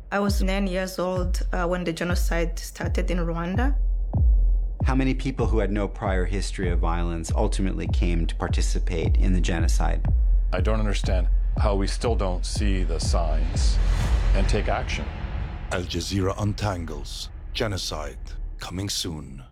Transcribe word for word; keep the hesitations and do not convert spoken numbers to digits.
I was nine years old uh, when the genocide started in Rwanda. How many people who had no prior history of violence ultimately came to participate in the genocide? I don't understand how we still don't see the signs and take action. Al Jazeera Untangles. Genocide. Coming soon.